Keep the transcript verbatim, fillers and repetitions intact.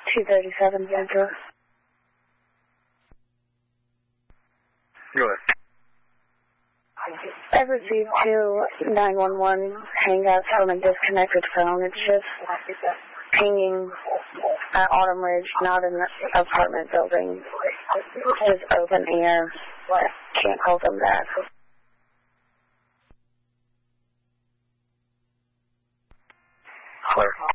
two thirty-seven Central. Go ahead. I received two nine one one hangouts from a disconnected phone. It's just pinging at Autumn Ridge, not in the apartment building. It's just open air. Can't call them back. Claire.